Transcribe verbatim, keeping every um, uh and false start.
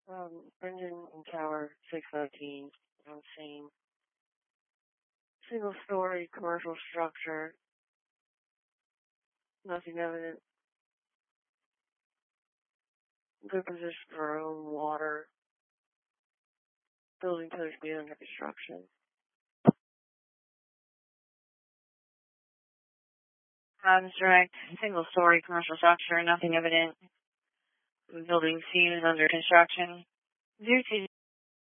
Um, Brendan in Tower six nineteen, I'm seeing single-story commercial structure, nothing evident, good position for our own water, building appears to be under construction. Times direct, single-story commercial structure, nothing evident, building C is under construction. Due to